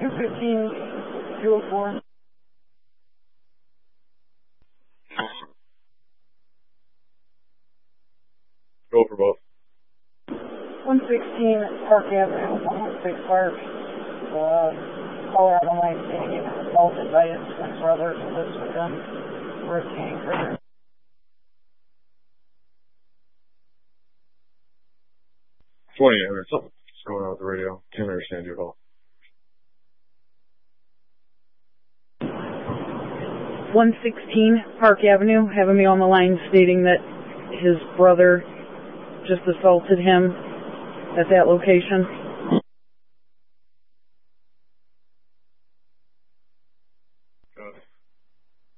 204. Go for both. 116 Park Avenue, 116 Park. Colorado Mine being assaulted by his twin brother who lives with him. We're obtaining further. 2800, something's going on with the radio. Can't understand you at all. 116 Park Avenue, having me on the line stating that his brother just assaulted him at that location.